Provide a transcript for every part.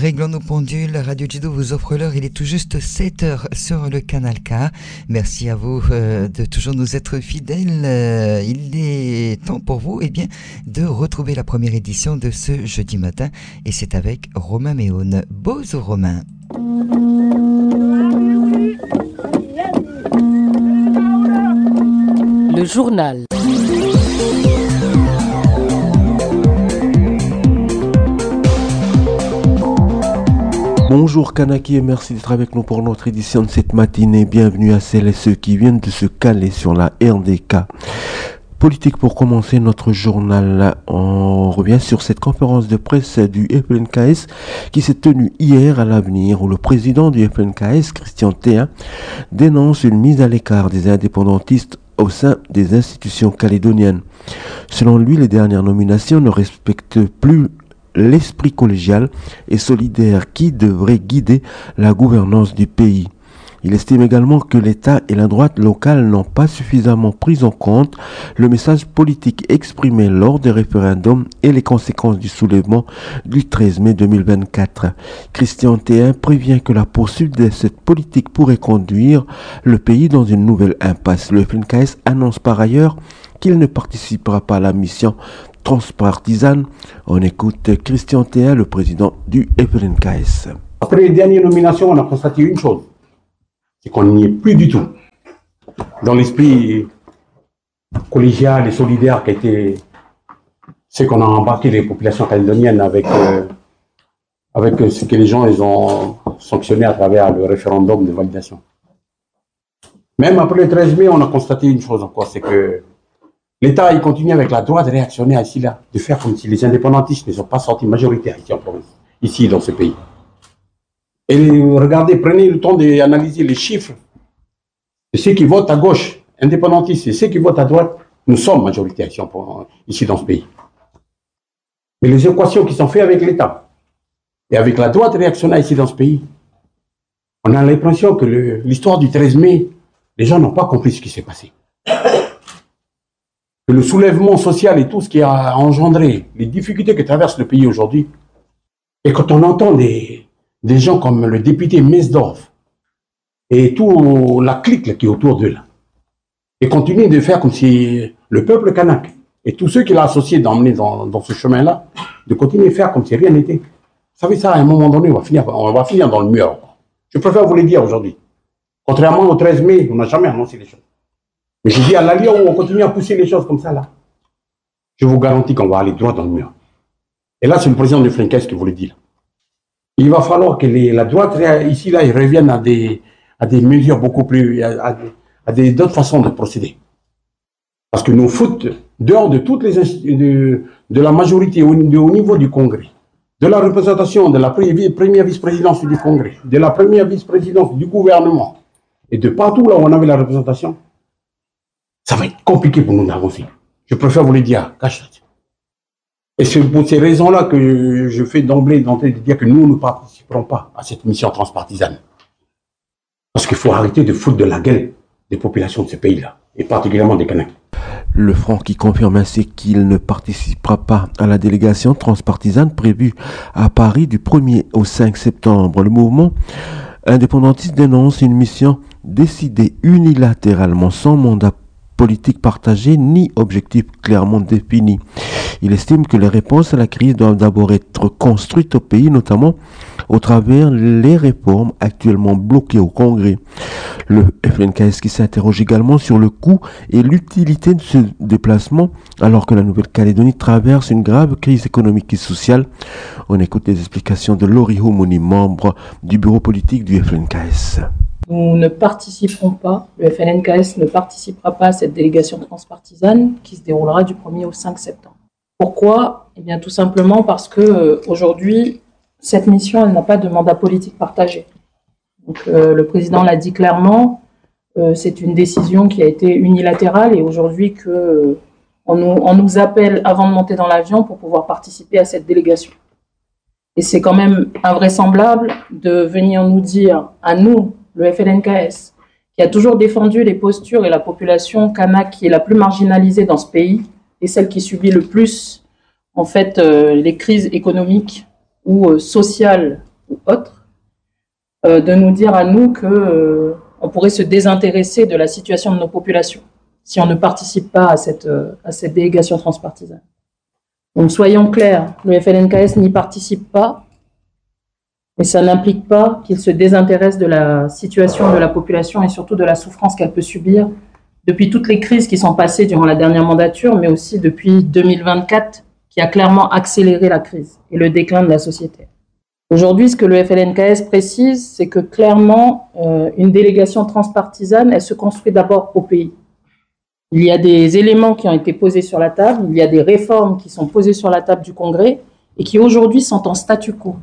Réglons nos pendules, Radio Judo vous offre l'heure, il est tout juste 7 heures sur le canal K. Merci à vous de toujours nous être fidèles. Il est temps pour vous de retrouver la première édition de ce jeudi matin et c'est avec Romain Méone. Bonjour Romain. Le journal. Bonjour Kanaki et merci d'être avec nous pour notre édition de cette matinée. Bienvenue à celles et ceux qui viennent de se caler sur la RDK. Politique pour commencer notre journal. On revient sur cette conférence de presse du FLNKS qui s'est tenue hier à l'Avenir où le président du FLNKS, Christian Théin, dénonce une mise à l'écart des indépendantistes au sein des institutions calédoniennes. Selon lui, les dernières nominations ne respectent plus l'esprit collégial et solidaire qui devrait guider la gouvernance du pays. Il estime également que l'État et la droite locale n'ont pas suffisamment pris en compte le message politique exprimé lors des référendums et les conséquences du soulèvement du 13 mai 2024. Christian Théin prévient que la poursuite de cette politique pourrait conduire le pays dans une nouvelle impasse. Le FLNKS annonce par ailleurs qu'il ne participera pas à la mission transpartisane. On écoute Christian Théin, le président du FLNKS. Après les dernières nominations, on a constaté une chose, c'est qu'on n'y est plus du tout dans l'esprit collégial et solidaire qui a été ce qu'on a embarqué les populations calédoniennes avec ce que les gens ils ont sanctionné à travers le référendum de validation. Même après le 13 mai, on a constaté une chose encore, c'est que l'État il continue avec la droite réactionnaire ici là, de faire comme si les indépendantistes ne sont pas sortis majoritaires ici en province, ici dans ce pays. Et regardez, prenez le temps d'analyser les chiffres de ceux qui votent à gauche, indépendantistes, et ceux qui votent à droite, nous sommes majoritaires ici dans ce pays. Mais les équations qui sont faites avec l'État et avec la droite réactionnaire ici dans ce pays, on a l'impression que l'histoire du 13 mai, les gens n'ont pas compris ce qui s'est passé. Que le soulèvement social et tout ce qui a engendré les difficultés que traverse le pays aujourd'hui, et quand on entend des gens comme le député Mesdorf et toute la clique qui est autour d'eux là, et continuer de faire comme si le peuple kanak et tous ceux qui l'ont associé d'emmener dans ce chemin-là, de continuer de faire comme si rien n'était. Vous savez ça, à un moment donné, on va finir dans le mur. Je préfère vous le dire aujourd'hui. Contrairement au 13 mai, on n'a jamais annoncé les choses. Mais je dis à l'allié où on continue à pousser les choses comme ça là, je vous garantis qu'on va aller droit dans le mur. Et là, c'est le président de FLNKS qui vous le dit là. Il va falloir que la droite, ici, là, ils reviennent à des mesures beaucoup plus, à d'autres façons de procéder. Parce que nous foutent dehors de toutes les de la majorité au niveau du Congrès, de la représentation de la première vice-présidence du Congrès, de la première vice-présidence du gouvernement, et de partout là où on avait la représentation, ça va être compliqué pour nous d'avancer. Je préfère vous le dire, cache. Et c'est pour ces raisons-là que je fais d'emblée de dire que nous ne participerons pas à cette mission transpartisane. Parce qu'il faut arrêter de foutre de la gueule des populations de ce pays-là, et particulièrement des Kanaks. Le Front qui confirme ainsi qu'il ne participera pas à la délégation transpartisane prévue à Paris du 1er au 5 septembre. Le mouvement indépendantiste dénonce une mission décidée unilatéralement sans mandat politique partagée ni objectif clairement défini. Il estime que les réponses à la crise doivent d'abord être construites au pays, notamment au travers les réformes actuellement bloquées au Congrès. Le FLNKS qui s'interroge également sur le coût et l'utilité de ce déplacement alors que la Nouvelle-Calédonie traverse une grave crise économique et sociale. On écoute les explications de Laurie Houmouni, membre du bureau politique du FLNKS. Nous ne participerons pas, le FLNKS ne participera pas à cette délégation transpartisane qui se déroulera du 1er au 5 septembre. Pourquoi ? Eh bien, tout simplement parce que aujourd'hui, cette mission, elle n'a pas de mandat politique partagé. Donc, le président l'a dit clairement, c'est une décision qui a été unilatérale et aujourd'hui on nous appelle avant de monter dans l'avion pour pouvoir participer à cette délégation. Et c'est quand même invraisemblable de venir nous dire à nous, le FLNKS, qui a toujours défendu les postures et la population kanak qui est la plus marginalisée dans ce pays et celle qui subit le plus en fait les crises économiques ou sociales autres, de nous dire à nous que on pourrait se désintéresser de la situation de nos populations si on ne participe pas à cette délégation transpartisane. Donc soyons clairs, le FLNKS n'y participe pas, mais ça n'implique pas qu'il se désintéresse de la situation de la population et surtout de la souffrance qu'elle peut subir depuis toutes les crises qui sont passées durant la dernière mandature, mais aussi depuis 2024, qui a clairement accéléré la crise et le déclin de la société. Aujourd'hui, ce que le FLNKS précise, c'est que clairement, une délégation transpartisane, elle se construit d'abord au pays. Il y a des éléments qui ont été posés sur la table, il y a des réformes qui sont posées sur la table du Congrès et qui aujourd'hui sont en statu quo.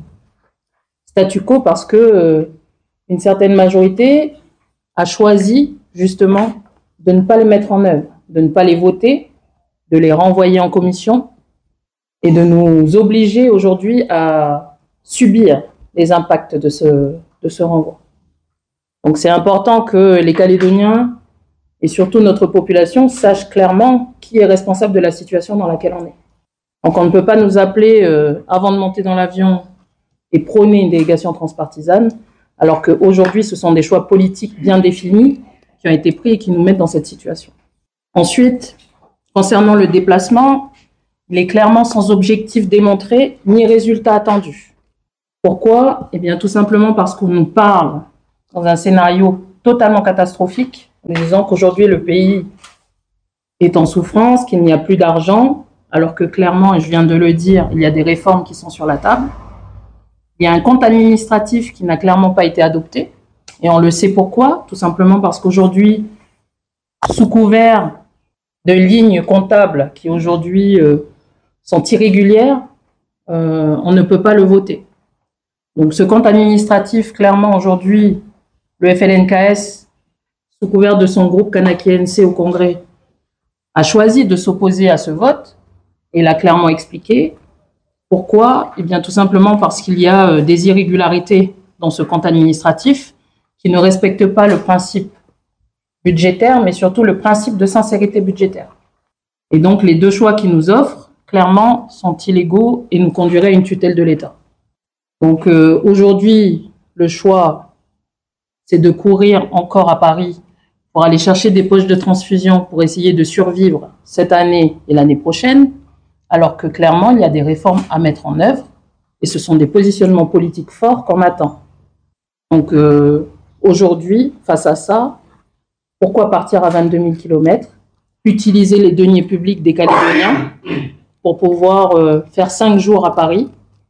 Statu quo parce que une certaine majorité a choisi justement de ne pas les mettre en œuvre, de ne pas les voter, de les renvoyer en commission et de nous obliger aujourd'hui à subir les impacts de ce renvoi. Donc c'est important que les Calédoniens et surtout notre population sachent clairement qui est responsable de la situation dans laquelle on est. Donc on ne peut pas nous appeler avant de monter dans l'avion et prôner une délégation transpartisane, alors qu'aujourd'hui ce sont des choix politiques bien définis qui ont été pris et qui nous mettent dans cette situation. Ensuite, concernant le déplacement, il est clairement sans objectif démontré ni résultat attendu. Pourquoi? Eh bien, tout simplement parce qu'on nous parle dans un scénario totalement catastrophique, en disant qu'aujourd'hui le pays est en souffrance, qu'il n'y a plus d'argent, alors que clairement, et je viens de le dire, il y a des réformes qui sont sur la table. Il y a un compte administratif qui n'a clairement pas été adopté. Et on le sait pourquoi, tout simplement parce qu'aujourd'hui, sous couvert de lignes comptables qui aujourd'hui sont irrégulières, on ne peut pas le voter. Donc ce compte administratif, clairement aujourd'hui, le FLNKS, sous couvert de son groupe Kanaki-NC au Congrès, a choisi de s'opposer à ce vote et l'a clairement expliqué. Pourquoi? Eh bien tout simplement parce qu'il y a des irrégularités dans ce compte administratif qui ne respectent pas le principe budgétaire, mais surtout le principe de sincérité budgétaire. Et donc les deux choix qu'ils nous offrent, clairement, sont illégaux et nous conduiraient à une tutelle de l'État. Donc aujourd'hui, le choix, c'est de courir encore à Paris pour aller chercher des poches de transfusion pour essayer de survivre cette année et l'année prochaine, alors que clairement, il y a des réformes à mettre en œuvre et ce sont des positionnements politiques forts qu'on attend. Donc aujourd'hui, face à ça, pourquoi partir à 22 000 km, utiliser les deniers publics des Calédoniens pour pouvoir faire 5 jours à Paris,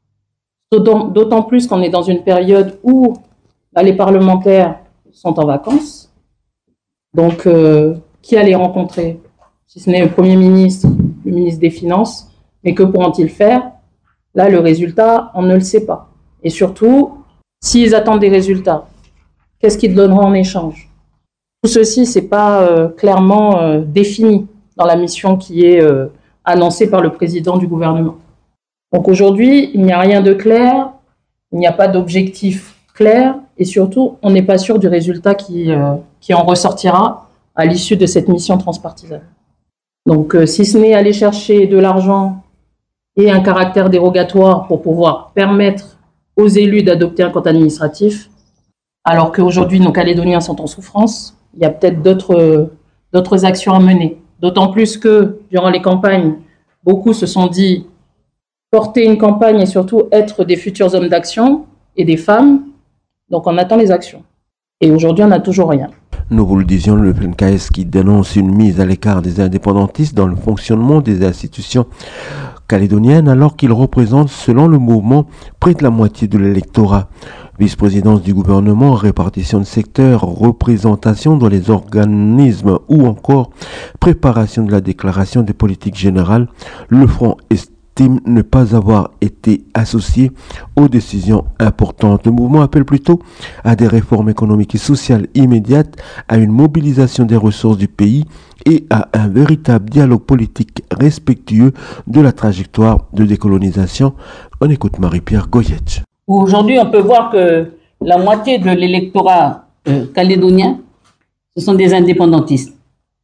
d'autant plus qu'on est dans une période où les parlementaires sont en vacances. Donc, qui allait rencontrer, si ce n'est le Premier ministre, le ministre des Finances, mais que pourront-ils faire? Là, le résultat, on ne le sait pas. Et surtout, s'ils attendent des résultats, qu'est-ce qu'ils donneront en échange? Tout ceci, ce n'est pas clairement défini dans la mission qui est annoncée par le président du gouvernement. Donc aujourd'hui, il n'y a rien de clair, il n'y a pas d'objectif clair, et surtout, on n'est pas sûr du résultat qui en ressortira à l'issue de cette mission transpartisane. Donc, si ce n'est aller chercher de l'argent et un caractère dérogatoire pour pouvoir permettre aux élus d'adopter un compte administratif, alors qu'aujourd'hui, nos Calédoniens sont en souffrance, il y a peut-être d'autres actions à mener. D'autant plus que, durant les campagnes, beaucoup se sont dit porter une campagne et surtout être des futurs hommes d'action et des femmes. Donc, on attend les actions. Et aujourd'hui, on n'a toujours rien. Nous vous le disions, le FLNKS qui dénonce une mise à l'écart des indépendantistes dans le fonctionnement des institutions calédoniennes, alors qu'ils représentent, selon le mouvement, près de la moitié de l'électorat. Vice-présidence du gouvernement, répartition de secteurs, représentation dans les organismes ou encore préparation de la déclaration des politiques générales, le Front estime ne pas avoir été associé aux décisions importantes. Le mouvement appelle plutôt à des réformes économiques et sociales immédiates, à une mobilisation des ressources du pays et à un véritable dialogue politique respectueux de la trajectoire de décolonisation. On écoute Marie-Pierre Goyetch. Aujourd'hui, on peut voir que la moitié de l'électorat calédonien, ce sont des indépendantistes.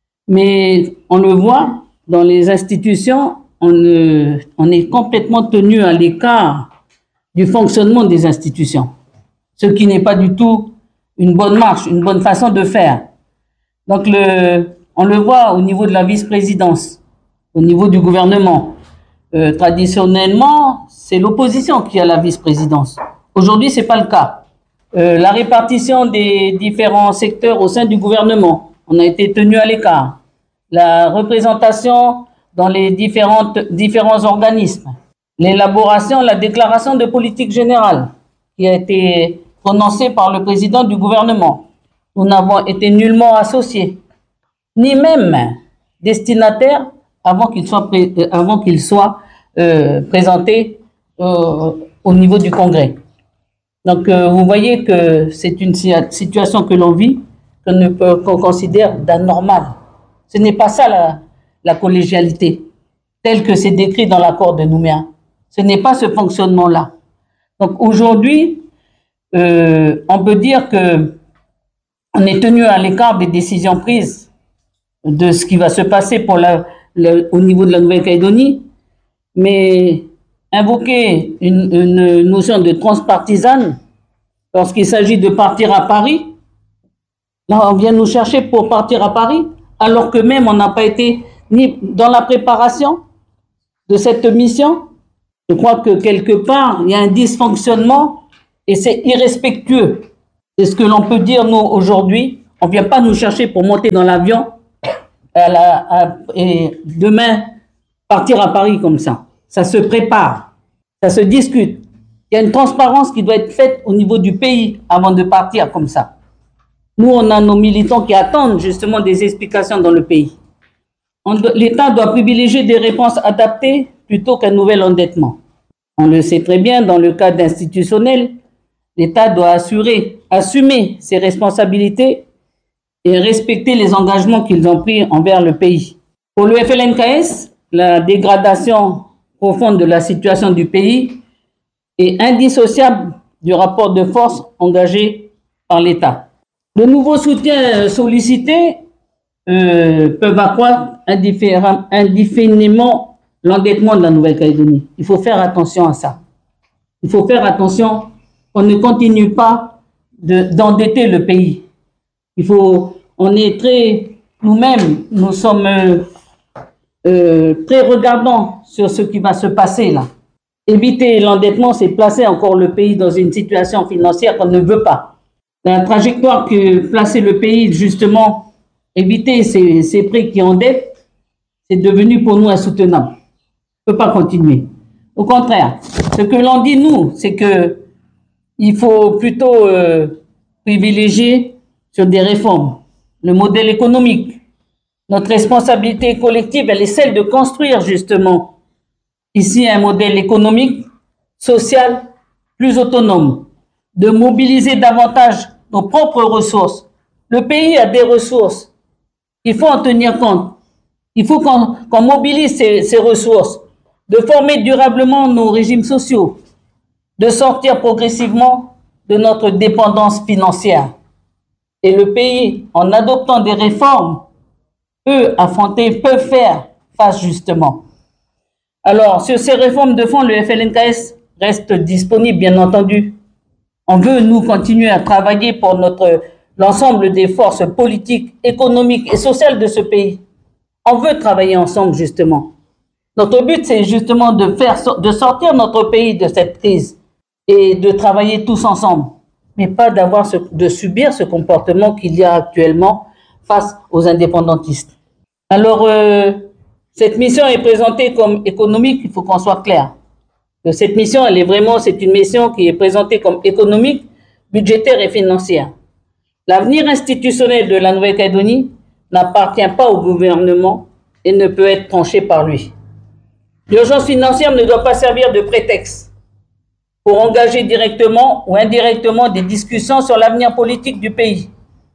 Mais on le voit, dans les institutions, on est complètement tenu à l'écart du fonctionnement des institutions. ce qui n'est pas du tout une bonne marche, une bonne façon de faire. Donc, on le voit au niveau de la vice-présidence, au niveau du gouvernement. Traditionnellement, c'est l'opposition qui a la vice-présidence. Aujourd'hui, c'est pas le cas. La répartition des différents secteurs au sein du gouvernement, on a été tenu à l'écart. La représentation dans les différents organismes. L'élaboration, la déclaration de politique générale qui a été prononcée par le président du gouvernement. Nous n'avons été nullement associés, ni même destinataires avant qu'il soit présenté au niveau du Congrès. Donc, vous voyez que c'est une situation que l'on vit, qu'on considère d'anormal. Ce n'est pas ça la collégialité, telle que c'est décrit dans l'accord de Nouméa. Ce n'est pas ce fonctionnement-là. Donc, aujourd'hui, on peut dire que on est tenu à l'écart des décisions prises de ce qui va se passer au niveau de la Nouvelle-Calédonie, mais invoquer une notion de transpartisane lorsqu'il s'agit de partir à Paris, là on vient nous chercher pour partir à Paris, alors que même on n'a pas été ni dans la préparation de cette mission. Je crois que quelque part, il y a un dysfonctionnement et c'est irrespectueux. C'est ce que l'on peut dire, nous, aujourd'hui. On ne vient pas nous chercher pour monter dans l'avion et demain partir à Paris comme ça. Ça se prépare, ça se discute. Il y a une transparence qui doit être faite au niveau du pays avant de partir comme ça. Nous, on a nos militants qui attendent justement des explications dans le pays. L'État doit privilégier des réponses adaptées plutôt qu'un nouvel endettement. On le sait très bien, dans le cadre institutionnel, l'État doit assumer ses responsabilités et respecter les engagements qu'ils ont pris envers le pays. Pour le FLNKS, la dégradation profonde de la situation du pays est indissociable du rapport de force engagé par l'État. De nouveaux soutiens sollicités peuvent accroître indéfiniment l'endettement de la Nouvelle-Calédonie. Il faut faire attention à ça. Il faut faire attention qu'on ne continue pas d'endetter le pays. Nous-mêmes, nous sommes très regardants sur ce qui va se passer là. Éviter l'endettement, c'est placer encore le pays dans une situation financière qu'on ne veut pas. La trajectoire que placer le pays, justement, éviter ces prix qui endettent, c'est devenu pour nous insoutenable. On ne peut pas continuer. Au contraire, ce que l'on dit, nous, c'est que il faut plutôt privilégier sur des réformes le modèle économique. Notre responsabilité collective, elle est celle de construire justement ici un modèle économique, social, plus autonome, de mobiliser davantage nos propres ressources. Le pays a des ressources. Il faut en tenir compte. Il faut qu'on mobilise ces ressources, de former durablement nos régimes sociaux, de sortir progressivement de notre dépendance financière. Et le pays, en adoptant des réformes, peut faire face justement. Alors, sur ces réformes de fond, le FLNKS reste disponible, bien entendu. On veut, nous, continuer à travailler pour l'ensemble des forces politiques, économiques et sociales de ce pays. On veut travailler ensemble, justement. Notre but, c'est justement de sortir notre pays de cette crise et de travailler tous ensemble, mais pas de subir ce comportement qu'il y a actuellement face aux indépendantistes. Alors, cette mission est présentée comme économique, il faut qu'on soit clair. Cette mission, c'est une mission qui est présentée comme économique, budgétaire et financière. L'avenir institutionnel de la Nouvelle-Calédonie n'appartient pas au gouvernement et ne peut être tranché par lui. L'urgence financière ne doit pas servir de prétexte pour engager directement ou indirectement des discussions sur l'avenir politique du pays,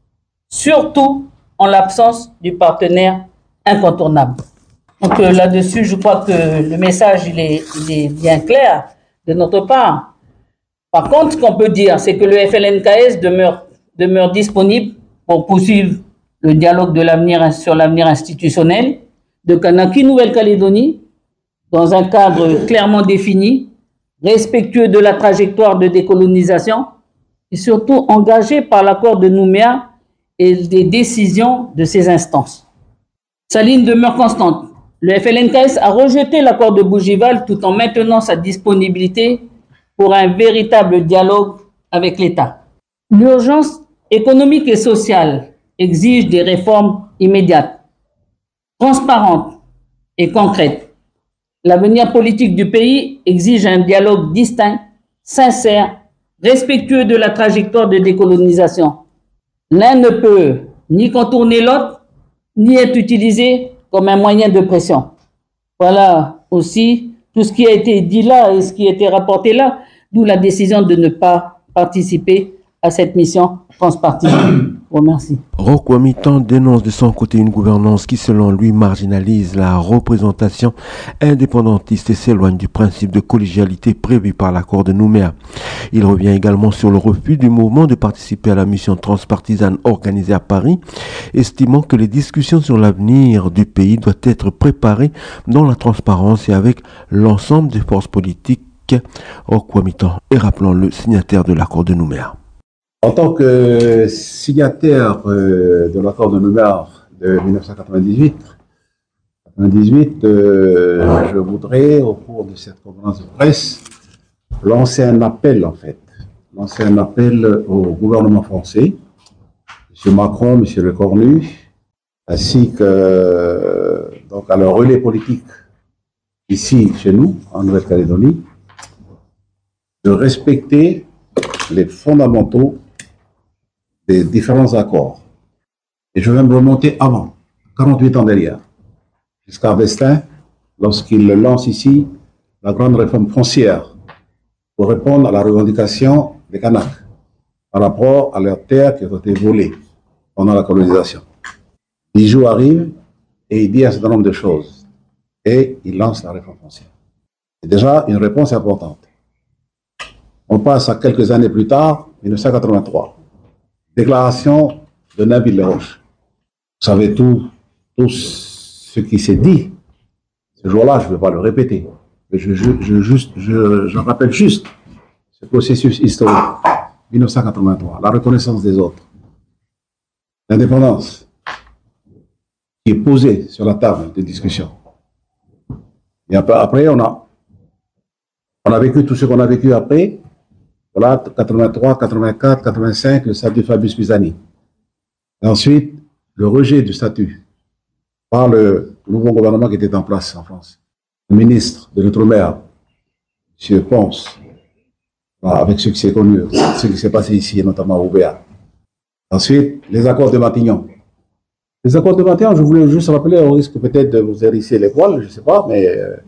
surtout en l'absence du partenaire incontournable. Donc là-dessus, je crois que le message il est bien clair de notre part. Par contre, ce qu'on peut dire, c'est que le FLNKS demeure disponible pour poursuivre le dialogue sur l'avenir institutionnel de Kanaki Nouvelle-Calédonie dans un cadre clairement défini, respectueux de la trajectoire de décolonisation et surtout engagé par l'accord de Nouméa et les décisions de ces instances. Sa ligne demeure constante. Le FLNKS a rejeté l'accord de Bougival tout en maintenant sa disponibilité pour un véritable dialogue avec l'État. L'urgence économique et sociale exige des réformes immédiates, transparentes et concrètes. L'avenir politique du pays exige un dialogue distinct, sincère, respectueux de la trajectoire de décolonisation. L'un ne peut ni contourner l'autre, ni être utilisé comme un moyen de pression. Voilà aussi tout ce qui a été dit là et ce qui a été rapporté là, d'où la décision de ne pas participer à cette mission transpartisane. Remercie. Roch Ouamitan dénonce de son côté une gouvernance qui, selon lui, marginalise la représentation indépendantiste et s'éloigne du principe de collégialité prévu par l'accord de Nouméa. Il revient également sur le refus du mouvement de participer à la mission transpartisane organisée à Paris, estimant que les discussions sur l'avenir du pays doivent être préparées dans la transparence et avec l'ensemble des forces politiques. Roch Ouamitan est, rappelons-le, signataire de l'accord de Nouméa. En tant que signataire de l'accord de Nouméa de 1998, je voudrais, au cours de cette conférence de presse, lancer un appel au gouvernement français, M. Macron, M. Lecornu, ainsi que donc à leur relais politique ici, chez nous, en Nouvelle-Calédonie, de respecter les fondamentaux des différents accords. Et je vais me remonter avant, 48 ans derrière, jusqu'à Vestin, lorsqu'il lance ici la grande réforme foncière pour répondre à la revendication des Kanaks par rapport à leurs terres qui ont été volées pendant la colonisation. Bijou arrive et il dit un certain nombre de choses et il lance la réforme foncière. C'est déjà une réponse importante. On passe à quelques années plus tard, 1983. Déclaration de Nabil Leroche. Vous savez tout ce qui s'est dit. Ce jour-là, je ne vais pas le répéter. Mais je rappelle juste ce processus historique. 1983, la reconnaissance des autres. L'indépendance qui est posée sur la table de discussion. Et après, on a vécu tout ce qu'on a vécu après. Voilà, 83, 84, 85, le statut Fabius Pisani. Et ensuite, le rejet du statut par le nouveau gouvernement qui était en place en France. Le ministre de l'Outre-mer, M. Ponce, avec ce qui s'est connu, ce qui s'est passé ici, et notamment au Ouvéa. Ensuite, les accords de Matignon. Les accords de Matignon, je voulais juste rappeler, au risque peut-être de vous hérisser les poils, je ne sais pas, mais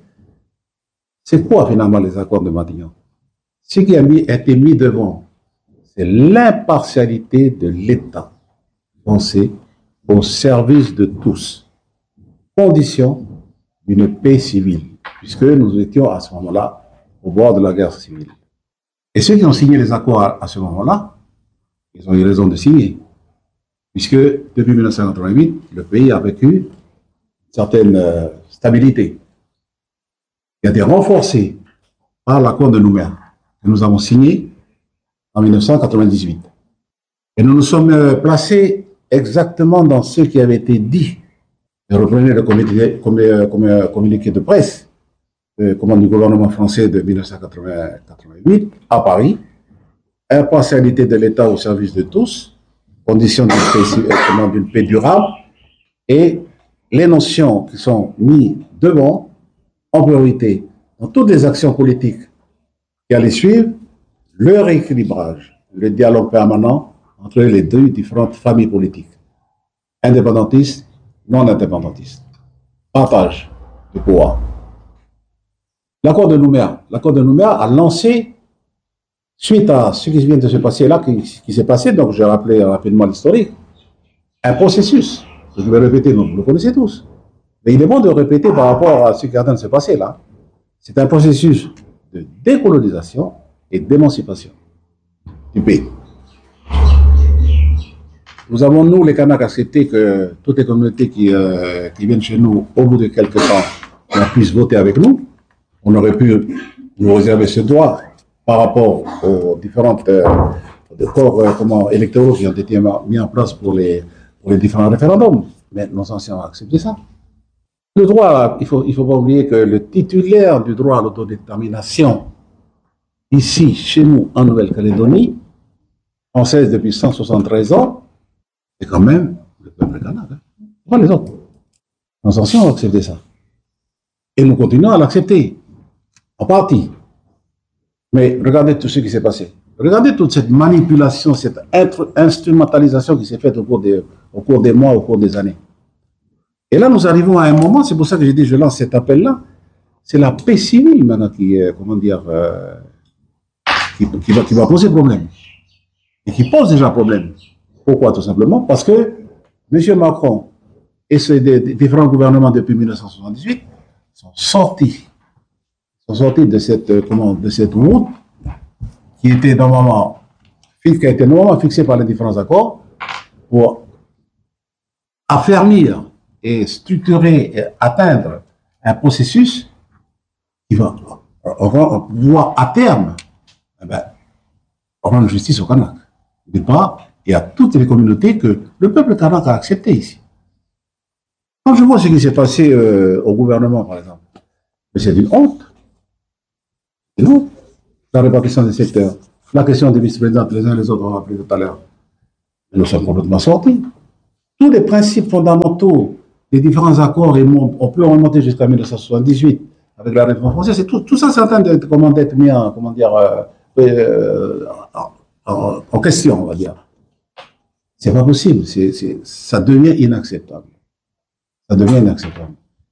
c'est quoi finalement les accords de Matignon? Ce qui a été mis devant, c'est l'impartialité de l'État français au service de tous, condition d'une paix civile, puisque nous étions à ce moment-là au bord de la guerre civile. Et ceux qui ont signé les accords à ce moment-là, ils ont eu raison de signer, puisque depuis 1988, le pays a vécu une certaine stabilité, qui a été renforcée par l'accord de Nouméa, que nous avons signé en 1998. Et nous nous sommes placés exactement dans ce qui avait été dit. Je reprenais le communiqué de presse du gouvernement français de 1988 à Paris. Impartialité de l'État au service de tous, conditions d'une paix durable, et les notions qui sont mises devant en priorité dans toutes les actions politiques qui allaient suivre, le rééquilibrage, le dialogue permanent entre les deux différentes familles politiques, indépendantistes, non indépendantistes, partage de pouvoir. L'accord de Nouméa a lancé, suite à ce qui vient de se passer là, qui s'est passé, donc j'ai rappelé rapidement l'historique, un processus, je vais répéter, donc vous le connaissez tous, mais il est bon de répéter par rapport à ce qui est en train de se passer là. C'est un processus de décolonisation et d'émancipation du pays. Nous avons, nous, les Kanaks, accepté que toutes les communautés qui viennent chez nous, au bout de quelques temps, puissent voter avec nous. On aurait pu nous réserver ce droit par rapport aux différentes corps électoraux qui ont été mis en place pour les différents référendums. Mais nos anciens ont accepté ça. Le droit, il faut pas oublier que le titulaire du droit à l'autodétermination, ici, chez nous, en Nouvelle-Calédonie, française depuis 173 ans, c'est quand même le peuple kanak. Pas les autres. Nos anciens ont accepté ça. Et nous continuons à l'accepter, en partie. Mais regardez tout ce qui s'est passé. Regardez toute cette manipulation, cette instrumentalisation qui s'est faite au cours des mois, au cours des années. Et là, nous arrivons à un moment, c'est pour ça que j'ai dit, je lance cet appel-là, c'est la paix civile maintenant qui va poser problème. Et qui pose déjà problème. Pourquoi? Tout simplement parce que M. Macron et ses différents gouvernements depuis 1978 sont sortis de cette route qui a été normalement fixée par les différents accords pour affermir et structurer et atteindre un processus qui va pouvoir à terme rendre justice au Kanak. Et à toutes les communautés que le peuple kanak a accepté ici. Quand je vois ce qui s'est passé au gouvernement, par exemple, c'est une honte. C'est une honte. La répartition des secteurs, la question des vice-présidents, les uns et les autres, on l'a appelé tout à l'heure. Nous sommes complètement sortis. Tous les principes fondamentaux des différents accords, et on peut remonter jusqu'à 1978 avec la réforme française, tout ça c'est en train d'être mis en question, on va dire. C'est pas possible, ça devient inacceptable. Ça devient inacceptable.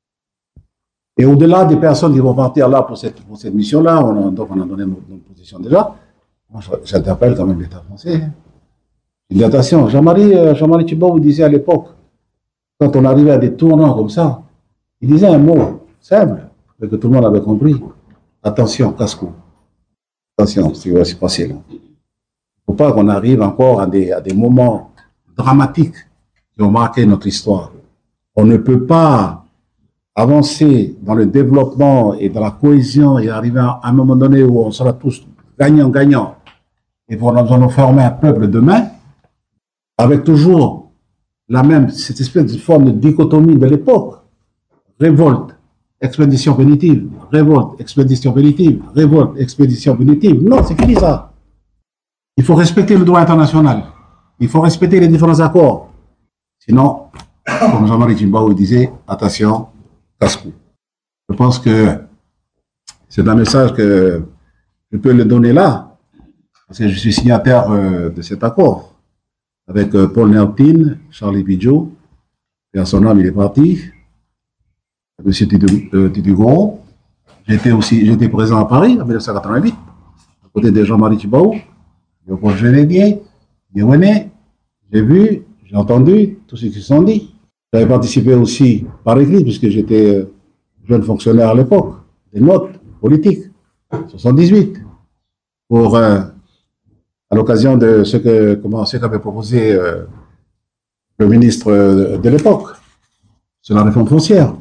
Et au-delà des personnes qui vont partir là pour cette mission-là, donc on a donné notre position déjà, moi j'interpelle quand même l'État français. Il dit attention, Jean-Marie Tjibaou vous disait à l'époque, quand on arrivait à des tournants comme ça, il disait un mot simple, mais que tout le monde avait compris. Attention, casse-cou. Attention, ce qui va se passer là. Il ne faut pas qu'on arrive encore à des moments dramatiques qui ont marqué notre histoire. On ne peut pas avancer dans le développement et dans la cohésion et arriver à un moment donné où on sera tous gagnants et nous allons former un peuple demain avec toujours cette espèce de forme de dichotomie de l'époque. Révolte, expédition punitive, révolte, expédition punitive, révolte, expédition punitive. Non, c'est fini ça. Il faut respecter le droit international. Il faut respecter les différents accords. Sinon, comme Jean-Marie Tjibaou disait, attention, casse-cou. Je pense que c'est un message que je peux le donner là, parce que je suis signataire de cet accord avec Paul Néoptine, Charlie Pidgeot, et à son âme il est parti, M. Tidugoro. J'étais présent à Paris en 1988, à côté de Jean-Marie Tjibaou, Léopold Genédier, Guéouené. J'ai vu, j'ai entendu tout ce qui se sont dit. J'avais participé aussi par écrit, puisque j'étais jeune fonctionnaire à l'époque, des notes politiques, 78, pour, à l'occasion de ce qu'avait proposé le ministre de l'époque, sur la réforme foncière.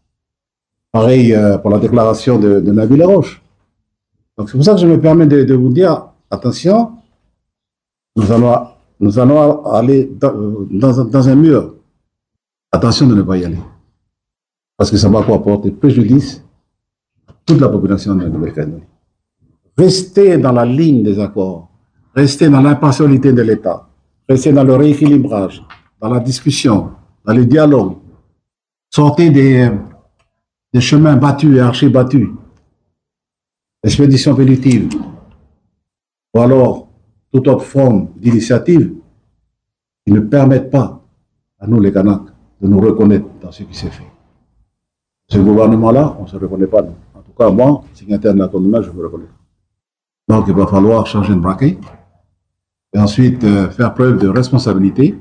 Pareil pour la déclaration de Nabil Roche. Donc c'est pour ça que je me permets de vous dire, attention, nous allons aller dans un mur. Attention de ne pas y aller. Parce que ça va apporter préjudice à toute la population de la Nouvelle-Calédonie. Restez dans la ligne des accords. Restez dans l'impartialité de l'État. Restez dans le rééquilibrage, dans la discussion, dans le dialogue. Sortez des chemins battus et archi-battus. Expédition punitive. Ou alors toute autre forme d'initiative qui ne permettent pas à nous les Kanaks de nous reconnaître dans ce qui s'est fait. Ce gouvernement-là, on ne se reconnaît pas. En tout cas, moi, signataire de l'accord de Nouméa, je me reconnais. Donc, il va falloir changer de braquet et ensuite faire preuve de responsabilité,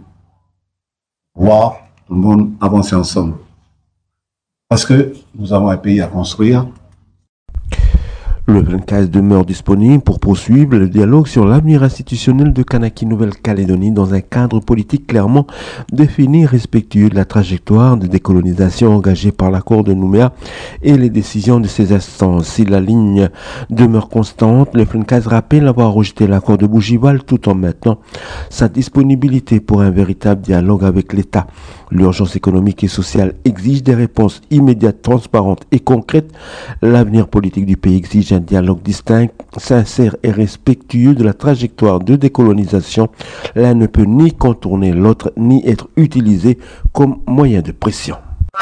voir tout le monde avancer ensemble. Parce que nous avons un pays à construire. Le 24 demeure disponible pour poursuivre le dialogue sur l'avenir institutionnel de Kanaki Nouvelle-Calédonie dans un cadre politique clairement défini, respectueux de la trajectoire de décolonisation engagée par l'accord de Nouméa et les décisions de ces instances. Si la ligne demeure constante, le 24 rappelle avoir rejeté l'accord de Bougival tout en maintenant sa disponibilité pour un véritable dialogue avec l'État. L'urgence économique et sociale exige des réponses immédiates, transparentes et concrètes. L'avenir politique du pays exige un dialogue distinct, sincère et respectueux de la trajectoire de décolonisation. L'un ne peut ni contourner l'autre, ni être utilisé comme moyen de pression.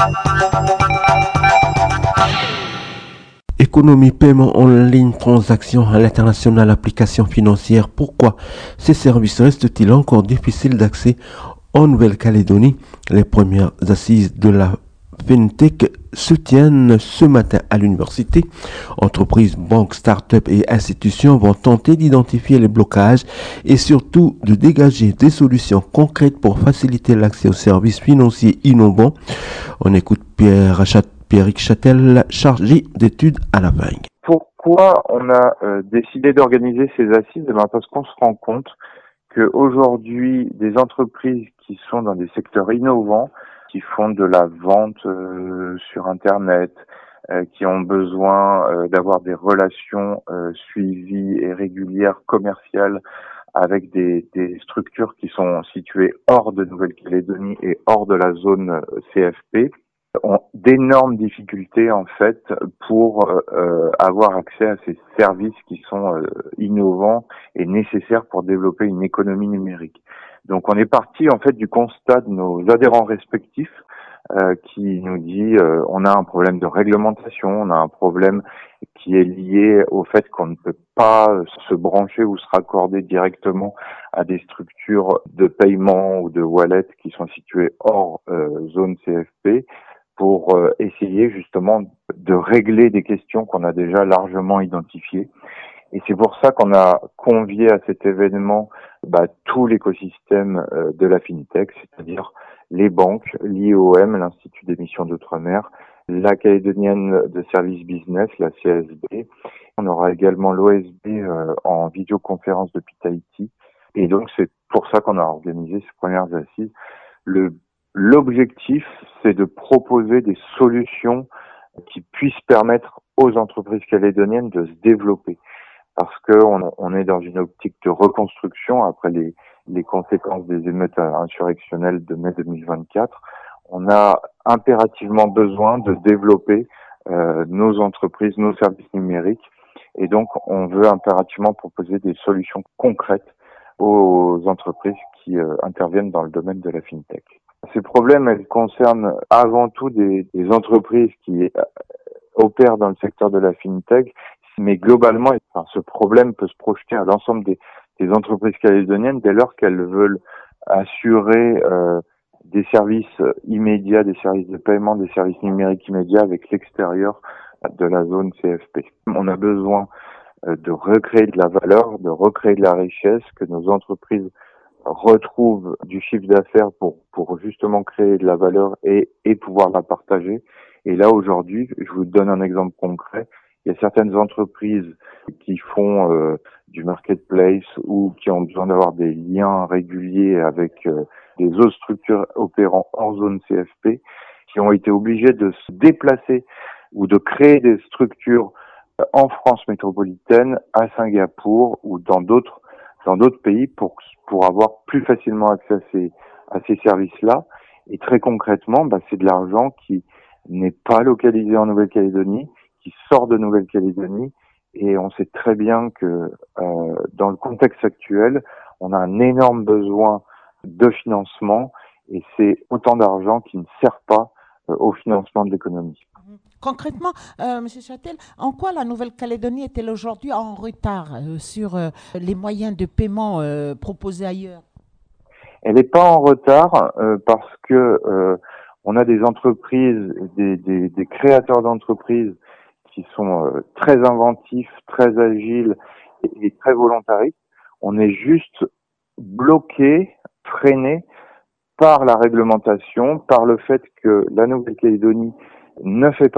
Économie, paiement en ligne, transactions à l'international, applications financières. Pourquoi ces services restent-ils encore difficiles d'accès en Nouvelle-Calédonie? Les premières assises de la FinTech se tiennent ce matin à l'université. Entreprises, banques, start-up et institutions vont tenter d'identifier les blocages et surtout de dégager des solutions concrètes pour faciliter l'accès aux services financiers innovants. On écoute Pierrick Châtel, chargé d'études à la FING. Pourquoi on a décidé d'organiser ces assises? Parce qu'on se rend compte qu'aujourd'hui, des entreprises qui sont dans des secteurs innovants, qui font de la vente sur Internet, qui ont besoin d'avoir des relations suivies et régulières commerciales avec des structures qui sont situées hors de Nouvelle-Calédonie et hors de la zone CFP, ont d'énormes difficultés en fait pour avoir accès à ces services qui sont innovants et nécessaires pour développer une économie numérique. Donc on est parti en fait du constat de nos adhérents respectifs qui nous dit on a un problème de réglementation, on a un problème qui est lié au fait qu'on ne peut pas se brancher ou se raccorder directement à des structures de paiement ou de wallet qui sont situées hors zone CFP pour essayer justement de régler des questions qu'on a déjà largement identifiées. Et c'est pour ça qu'on a convié à cet événement tout l'écosystème de la FinTech, c'est-à-dire les banques, l'IOM, l'Institut d'émission d'outre-mer, la Calédonienne de services business, la CSB. On aura également l'OSB en vidéoconférence depuis Tahiti. Et donc c'est pour ça qu'on a organisé ces premières assises. L'objectif, c'est de proposer des solutions qui puissent permettre aux entreprises calédoniennes de se développer. Parce que on est dans une optique de reconstruction après les conséquences des émeutes insurrectionnelles de mai 2024. On a impérativement besoin de développer nos entreprises, nos services numériques. Et donc, on veut impérativement proposer des solutions concrètes aux entreprises qui interviennent dans le domaine de la FinTech. Ces problèmes, elles concernent avant tout des entreprises qui opèrent dans le secteur de la FinTech, mais globalement, ce problème peut se projeter à l'ensemble des entreprises calédoniennes dès lors qu'elles veulent assurer des services immédiats, des services de paiement, des services numériques immédiats avec l'extérieur de la zone CFP. On a besoin de recréer de la valeur, de recréer de la richesse, que nos entreprises retrouvent du chiffre d'affaires pour justement créer de la valeur et pouvoir la partager. Et là, aujourd'hui, je vous donne un exemple concret. Il y a certaines entreprises qui font du marketplace ou qui ont besoin d'avoir des liens réguliers avec des autres structures opérant hors zone CFP, qui ont été obligées de se déplacer ou de créer des structures en France métropolitaine, à Singapour ou dans d'autres pays pour avoir plus facilement accès à ces services-là. Et très concrètement, c'est de l'argent qui n'est pas localisé en Nouvelle-Calédonie, qui sort de Nouvelle-Calédonie, et on sait très bien que dans le contexte actuel, on a un énorme besoin de financement, et c'est autant d'argent qui ne sert pas au financement de l'économie. Concrètement, M. Châtel, en quoi la Nouvelle-Calédonie est-elle aujourd'hui en retard sur les moyens de paiement proposés ailleurs? Elle n'est pas en retard parce que on a des entreprises, des créateurs d'entreprises qui sont très inventifs, très agiles et très volontaristes. On est juste bloqué, freiné par la réglementation, par le fait que la Nouvelle-Calédonie ne fait pas partie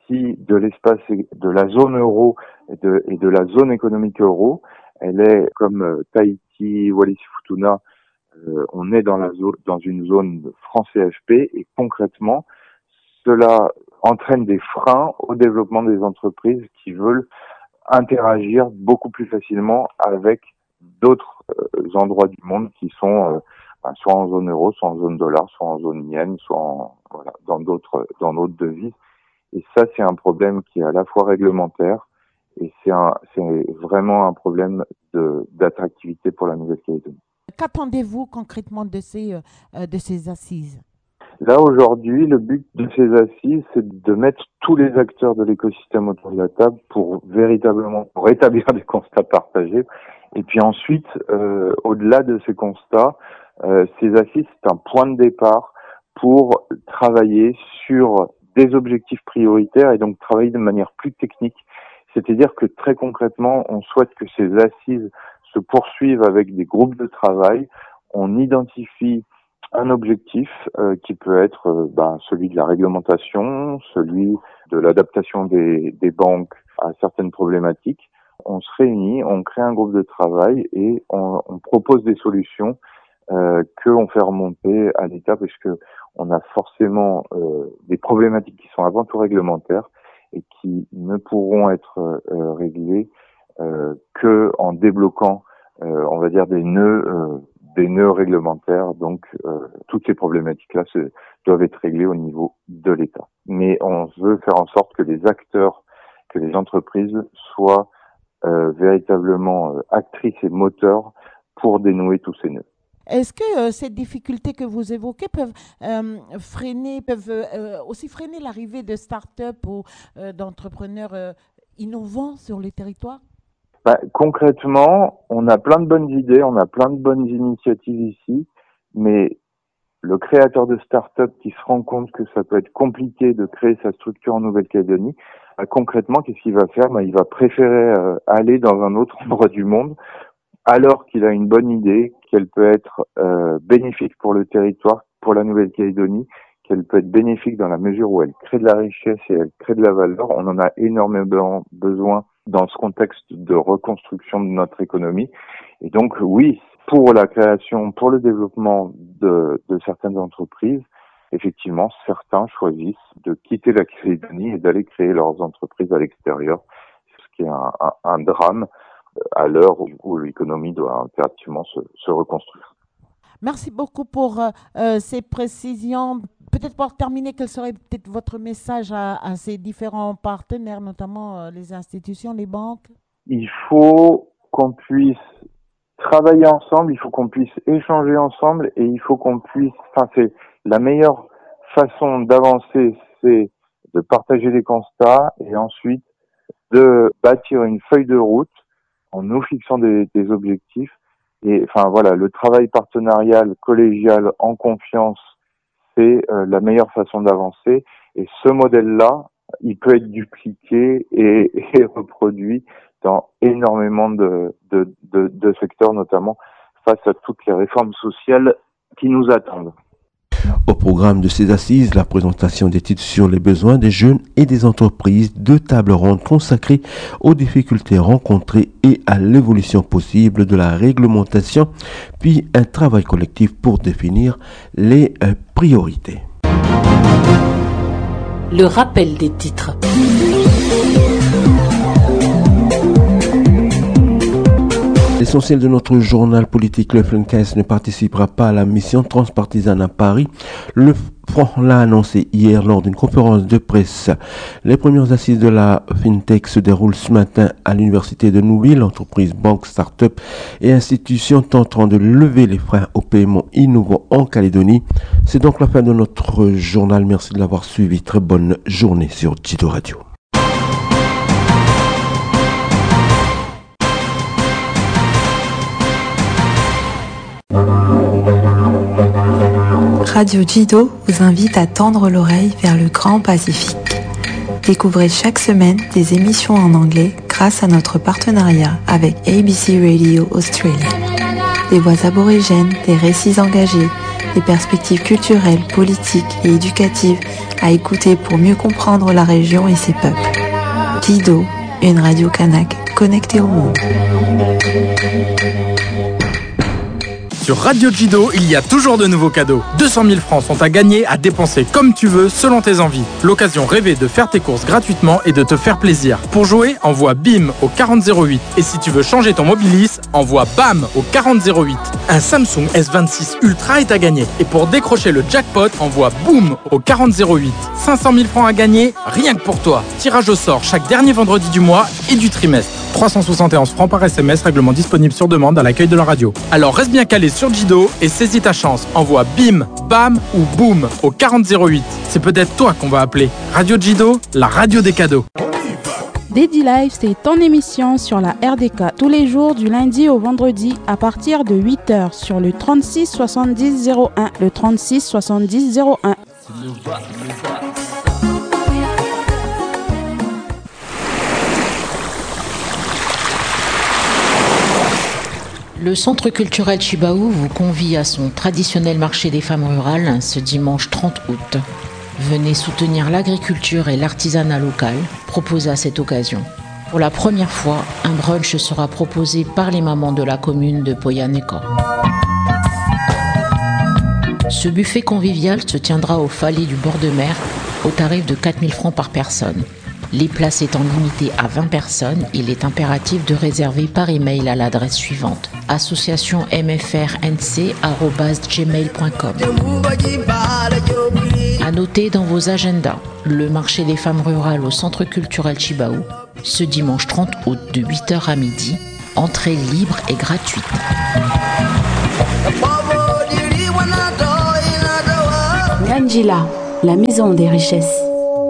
partie de l'espace de la zone euro et de la zone économique euro. Elle est comme Tahiti, Wallis-et-Futuna, on est dans une zone franc CFP et concrètement, cela entraîne des freins au développement des entreprises qui veulent interagir beaucoup plus facilement avec d'autres endroits du monde qui sont soit en zone euro, soit en zone dollar, soit en zone yen, soit dans d'autres devises. Et ça, c'est un problème qui est à la fois réglementaire et c'est vraiment un problème d'attractivité pour la Nouvelle-Calédonie. Qu'attendez-vous concrètement de ces assises ? Là, aujourd'hui, le but de ces assises, c'est de mettre tous les acteurs de l'écosystème autour de la table pour établir des constats partagés. Et puis ensuite, au-delà de ces constats, ces assises, c'est un point de départ pour travailler sur des objectifs prioritaires et donc travailler de manière plus technique. C'est-à-dire que très concrètement, on souhaite que ces assises se poursuivent avec des groupes de travail. On identifie un objectif qui peut être celui de la réglementation, celui de l'adaptation des banques à certaines problématiques. On se réunit, on crée un groupe de travail et on propose des solutions qu'on fait remonter à l'État parce que on a forcément des problématiques qui sont avant tout réglementaires et qui ne pourront être réglées que en débloquant, on va dire, des nœuds réglementaires. Donc, toutes ces problématiques-là doivent être réglées au niveau de l'État. Mais on veut faire en sorte que les acteurs, que les entreprises soient véritablement actrices et moteurs pour dénouer tous ces nœuds. Est-ce que ces difficultés que vous évoquez peuvent aussi freiner l'arrivée de start-up ou d'entrepreneurs innovants sur les territoires ? Concrètement, on a plein de bonnes idées, on a plein de bonnes initiatives ici, mais le créateur de start-up qui se rend compte que ça peut être compliqué de créer sa structure en Nouvelle-Calédonie, concrètement, qu'est-ce qu'il va faire ? Il va préférer aller dans un autre endroit du monde alors qu'il a une bonne idée, qu'elle peut être bénéfique pour le territoire, pour la Nouvelle-Calédonie, qu'elle peut être bénéfique dans la mesure où elle crée de la richesse et elle crée de la valeur. On en a énormément besoin dans ce contexte de reconstruction de notre économie. Et donc, oui, pour la création, pour le développement de certaines entreprises, effectivement, certains choisissent de quitter la Calédonie et d'aller créer leurs entreprises à l'extérieur, ce qui est un drame à l'heure où l'économie doit impérativement se reconstruire. Merci beaucoup pour ces précisions. Peut-être pour terminer, quel serait peut-être votre message à ces différents partenaires, notamment les institutions, les banques ? Il faut qu'on puisse travailler ensemble, il faut qu'on puisse échanger ensemble et il faut qu'on puisse... c'est la meilleure façon d'avancer, c'est de partager les constats et ensuite de bâtir une feuille de route en nous fixant des objectifs. Et le travail partenarial, collégial, en confiance, c'est la meilleure façon d'avancer. Et ce modèle-là, il peut être dupliqué et reproduit dans énormément de secteurs, notamment face à toutes les réformes sociales qui nous attendent. Au programme de ces assises, la présentation des titres sur les besoins des jeunes et des entreprises, 2 tables rondes consacrées aux difficultés rencontrées et à l'évolution possible de la réglementation, puis un travail collectif pour définir les priorités. Le rappel des titres. L'essentiel de notre journal politique, le FNKS, ne participera pas à la mission transpartisane à Paris. Le Front l'a annoncé hier lors d'une conférence de presse. Les premières assises de la FinTech se déroulent ce matin à l'université de Nouville. Entreprises, banques, start-up et institutions tenteront de lever les freins au paiement innovant en Calédonie. C'est donc la fin de notre journal. Merci de l'avoir suivi. Très bonne journée sur Jido Radio. Radio Jido vous invite à tendre l'oreille vers le grand Pacifique. Découvrez chaque semaine des émissions en anglais grâce à notre partenariat avec ABC Radio Australia. Des voix aborigènes, des récits engagés des perspectives culturelles, politiques et éducatives à écouter pour mieux comprendre la région et ses peuples. Jido, une radio kanak connectée au monde. Sur Radio Jido, il y a toujours de nouveaux cadeaux. 200 000 francs sont à gagner, à dépenser comme tu veux, selon tes envies. L'occasion rêvée de faire tes courses gratuitement et de te faire plaisir. Pour jouer, envoie BIM au 4008. Et si tu veux changer ton Mobilis, envoie BAM au 4008. Un Samsung S26 Ultra est à gagner. Et pour décrocher le jackpot, envoie BOOM au 4008. 500 000 francs à gagner, rien que pour toi. Tirage au sort chaque dernier vendredi du mois et du trimestre. 371 francs par SMS, règlement disponible sur demande à l'accueil de la radio. Alors reste bien calé sur Jido et saisis ta chance. Envoie BIM, BAM ou BOOM au 4008. C'est peut-être toi qu'on va appeler. Radio Jido, la radio des cadeaux. Dédi Live, c'est ton émission sur la RDK tous les jours du lundi au vendredi à partir de 8h sur le 36 70 01. Le 36 70 01. Le Centre culturel Chibaou vous convie à son traditionnel marché des femmes rurales ce dimanche 30 août. Venez soutenir l'agriculture et l'artisanat local proposé à cette occasion. Pour la première fois, un brunch sera proposé par les mamans de la commune de Poyaneka. Ce buffet convivial se tiendra au Fallet du bord de mer au tarif de 4 000 francs par personne. Les places étant limitées à 20 personnes, il est impératif de réserver par email à l'adresse suivante: associationmfrnc@gmail.com. À noter dans vos agendas, le marché des femmes rurales au Centre culturel Chibaou, ce dimanche 30 août de 8h à midi, entrée libre et gratuite. Ngandjila, la maison des richesses.